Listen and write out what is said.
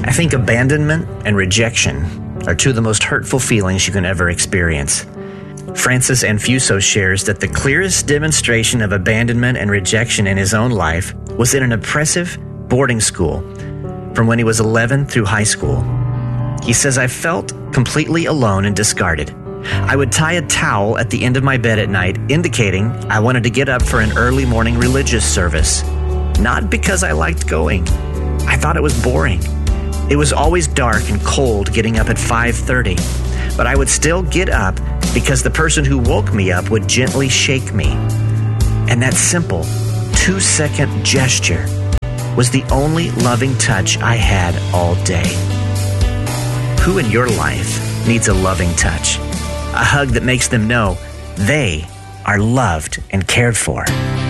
I think abandonment and rejection are two of the most hurtful feelings you can ever experience. Francis Anfuso shares that the clearest demonstration of abandonment and rejection in his own life was in an oppressive boarding school from when he was 11 through high school. He says, I felt completely alone and discarded. I would tie a towel at the end of my bed at night, indicating I wanted to get up for an early morning religious service. Not because I liked going. I thought it was boring. It was always dark and cold getting up at 5:30, but I would still get up because the person who woke me up would gently shake me. And that simple 2-second gesture was the only loving touch I had all day. Who in your life needs a loving touch? A hug that makes them know they are loved and cared for.